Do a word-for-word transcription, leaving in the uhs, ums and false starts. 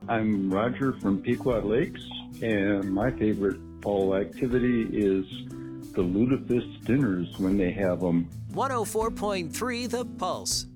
I'm Roger from Pequot Lakes, and my favorite fall activity is the lutefisk dinners when they have them. one oh four point three The Pulse.